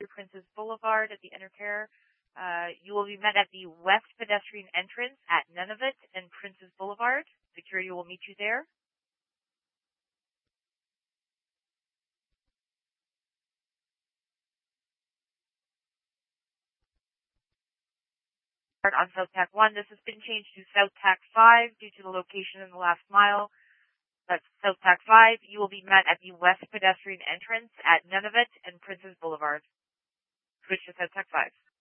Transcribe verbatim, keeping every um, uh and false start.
Princess Boulevard at the Intercare. Uh, you will be met at the west pedestrian entrance at Nunavut and Princess Boulevard. Security will meet you there. On South Tack one, this has been changed to South Tack five due to the location in the last mile. That's South Tack five. You will be met at the west pedestrian entrance at Nunavut and Princess Boulevard. Switch to South Tack five.